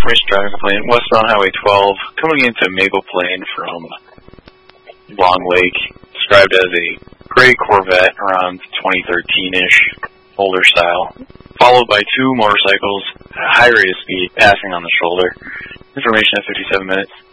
information driving complaint, westbound Highway 12, coming into Maple Plain from Long Lake, described as a gray Corvette around 2013-ish, older style, followed by two motorcycles at a high rate of speed passing on the shoulder. Information at 57 minutes.